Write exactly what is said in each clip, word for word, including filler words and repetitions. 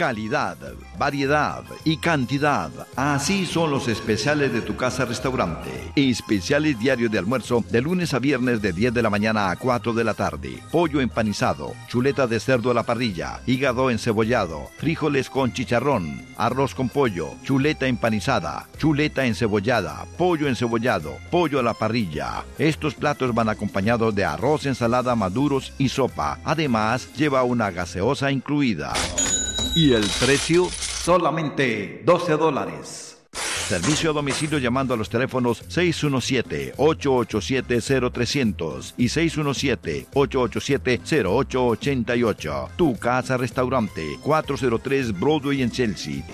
Calidad, variedad y cantidad. Así son los especiales de tu casa restaurante. Especiales diarios de almuerzo de lunes a viernes de diez de la mañana a cuatro de la tarde. Pollo empanizado, chuleta de cerdo a la parrilla, hígado encebollado, frijoles con chicharrón, arroz con pollo, chuleta empanizada, chuleta encebollada, pollo encebollado, pollo a la parrilla. Estos platos van acompañados de arroz, ensalada, maduros y sopa. Además, lleva una gaseosa incluida. ¿Y el precio? Solamente doce dólares. Servicio a domicilio llamando a los teléfonos seis uno siete, ocho ocho siete, cero trescientos y seis uno siete, ocho ocho siete, cero ocho ocho ocho. Tu Casa Restaurante, cuatrocientos tres Broadway en Chelsea.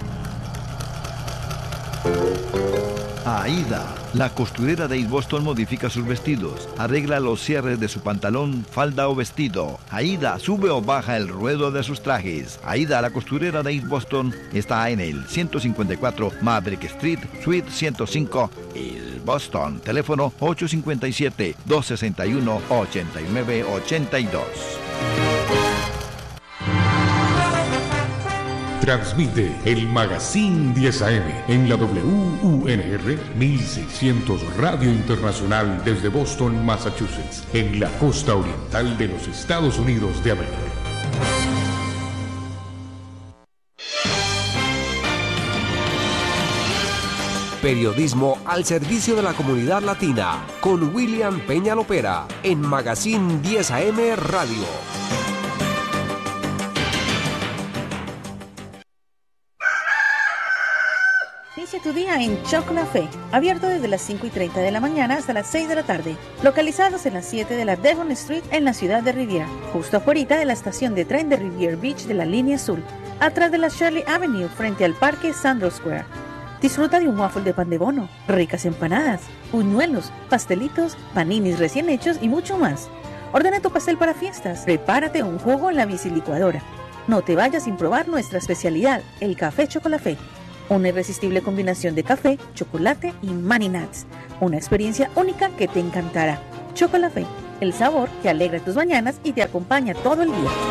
Aida, la costurera de East Boston, modifica sus vestidos, arregla los cierres de su pantalón, falda o vestido. Aida sube o baja el ruedo de sus trajes. Aida, la costurera de East Boston, está en el ciento cincuenta y cuatro Maverick Street, Suite ciento cinco, East Boston. Teléfono ocho cinco siete, dos seis uno, ocho nueve ocho dos. Transmite el Magazine diez A M en la W U N R mil seiscientos Radio Internacional desde Boston, Massachusetts, en la costa oriental de los Estados Unidos de América. Periodismo al servicio de la comunidad latina con William Peña Lopera en Magazine diez A M Radio. Inicia tu día en Chocolafé, abierto desde las cinco y treinta de la mañana hasta las seis de la tarde, localizados en las siete de la Devon Street en la ciudad de Riviera, justo afuera de la estación de tren de Riviera Beach de la línea azul, atrás de la Shirley Avenue frente al parque Sandro Square. Disfruta de un waffle de pan de bono, ricas empanadas, buñuelos, pastelitos, paninis recién hechos y mucho más. Ordena tu pastel para fiestas, prepárate un jugo en la bicilicuadora. No te vayas sin probar nuestra especialidad, el café Chocolafé. Una irresistible combinación de café, chocolate y Mani Nuts. Una experiencia única que te encantará. Chocolafé, el sabor que alegra tus mañanas y te acompaña todo el día.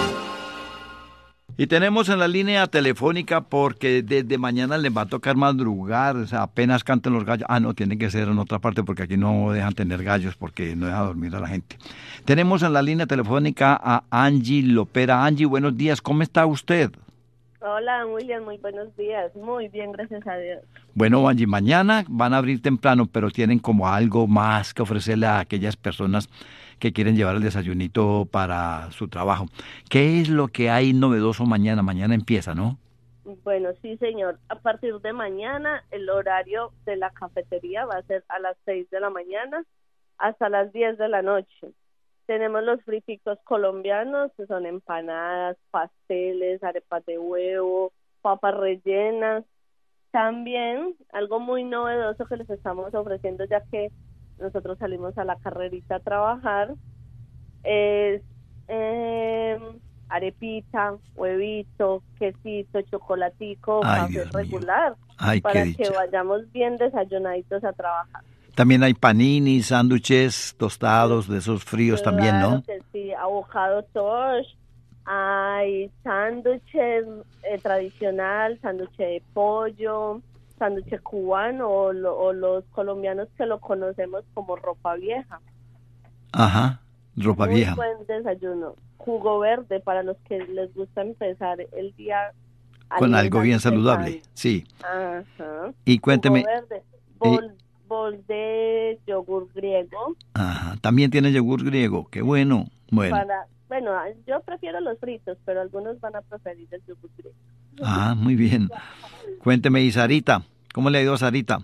Y tenemos en la línea telefónica porque desde mañana les va a tocar madrugar, o sea, apenas canten los gallos. Ah, no, tiene que ser en otra parte porque aquí no dejan tener gallos porque no deja dormir a la gente. Tenemos en la línea telefónica a Angie Lopera. Angie, buenos días, ¿cómo está usted? Hola, William, muy buenos días. Muy bien, gracias a Dios. Bueno, Angie, mañana van a abrir temprano, pero tienen como algo más que ofrecerle a aquellas personas que quieren llevar el desayunito para su trabajo. ¿Qué es lo que hay novedoso mañana? Mañana empieza, ¿no? Bueno, sí, señor. A partir de mañana, el horario de la cafetería va a ser a las seis de la mañana hasta las diez de la noche. Tenemos los friticos colombianos, que son empanadas, pasteles, arepas de huevo, papas rellenas. También algo muy novedoso que les estamos ofreciendo, ya que nosotros salimos a la carrerita a trabajar, es eh, arepita, huevito, quesito, chocolatico, Ay, café regular, Ay, para qué que dicha. vayamos bien desayunaditos a trabajar. También hay panini, sándwiches, tostados, de esos fríos Claro también, ¿no? que sí, avocado toast, hay sándwiches eh, tradicional, sándwich de pollo, sándwich cubano o, lo, o los colombianos que lo conocemos como ropa vieja. Ajá, ropa Muy vieja. buen desayuno. Jugo verde para los que les gusta empezar el día Con algo bien alimentándose saludable, sano. sí. Ajá. Y cuénteme. Jugo verde, bol, bol de yogur griego. Ajá, también tiene yogur griego, qué bueno. Bueno, Para, bueno, yo prefiero los fritos, pero algunos van a preferir el yogur griego. ah, muy bien. Cuénteme, y Sarita, ¿cómo le ha ido a Sarita?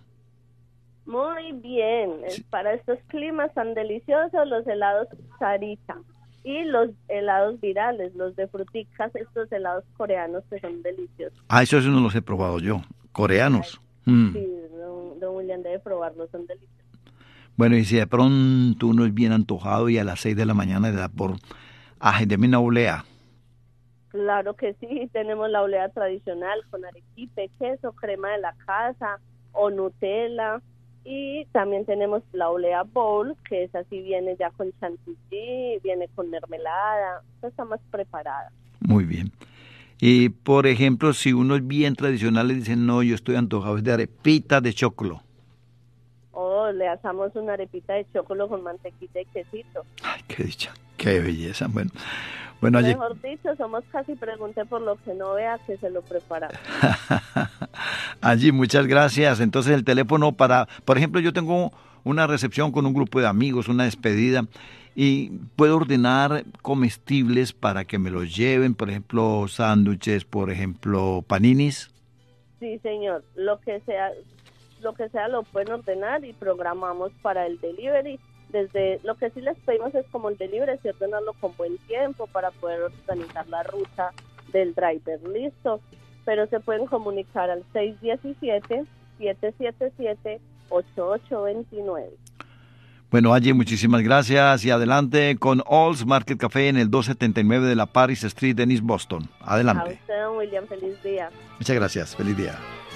Muy bien, Sí. para estos climas tan deliciosos, los helados Sarita y los helados virales, los de fruticas, estos helados coreanos que son deliciosos. Ah, esos no los he probado yo, coreanos. Mm. Sí, don, don William debe probarlos, son deliciosos. Bueno, y si de pronto uno es bien antojado y a las seis de la mañana le da por agendarme una olea. Claro que sí, tenemos la olea tradicional con arequipe, queso, crema de la casa o Nutella. Y también tenemos la olea bowl, que es así, viene ya con chantilly, viene con mermelada, está más preparada. Muy bien. Y, por ejemplo, si uno es bien tradicional, le dicen, no, yo estoy antojado de arepita de choclo. Oh, le asamos una arepita de choclo con mantequilla y quesito. Ay, qué dicha, qué belleza. Bueno, bueno allí... Mejor dicho, somos casi pregunté por lo que no vea que se lo prepara. Allí, muchas gracias. Entonces, el teléfono para, por ejemplo, yo tengo una recepción con un grupo de amigos, una despedida, y puedo ordenar comestibles para que me los lleven, por ejemplo, sándwiches, por ejemplo, paninis. Sí, señor, lo que sea, lo que sea lo pueden ordenar y programamos para el delivery. Desde lo que sí les pedimos es como el delivery, es ordenarlo con buen tiempo para poder organizar la ruta del driver, listo. Pero se pueden comunicar al seis uno siete, siete siete siete, ocho ocho dos nueve. Bueno, allí muchísimas gracias y adelante con All's Market Café en el doscientos setenta y nueve de la Paris Street en East Boston. Adelante. A usted, don William, feliz día. Muchas gracias, feliz día.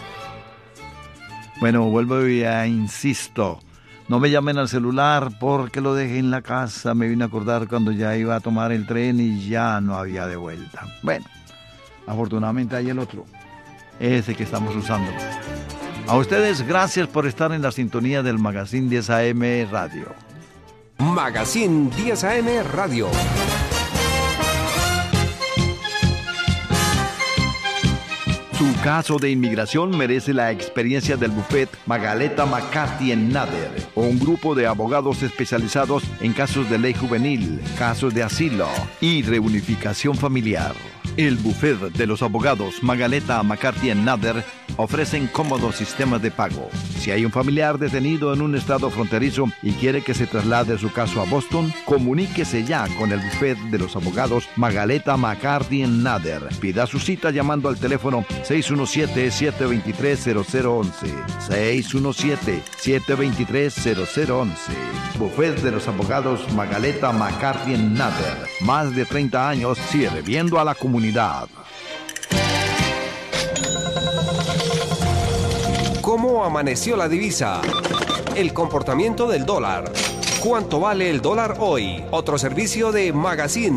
Bueno, vuelvo y ya insisto, no me llamen al celular porque lo dejé en la casa, me vine a acordar cuando ya iba a tomar el tren y ya no había de vuelta. Bueno, afortunadamente hay el otro, ese que estamos usando. A ustedes, gracias por estar en la sintonía del Magazine diez A M Radio. Magazine diez A M Radio. Su caso de inmigración merece la experiencia del bufet Magaleta McCarthy and Nader, un grupo de abogados especializados en casos de ley juvenil, casos de asilo y reunificación familiar. El bufet de los abogados Magaleta McCarthy and Nader ofrecen cómodos sistemas de pago. Si hay un familiar detenido en un estado fronterizo y quiere que se traslade su caso a Boston, comuníquese ya con el bufet de los abogados Magaleta McCarthy and Nader. Pida su cita llamando al teléfono seis uno siete, siete dos tres, cero cero once. seis uno siete, siete dos tres, cero cero once. Bufet de los abogados Magaleta McCarthy and Nader. Más de treinta años sirviendo a la comunidad. ¿Cómo amaneció la divisa? El comportamiento del dólar. ¿Cuánto vale el dólar hoy? Otro servicio de Magazine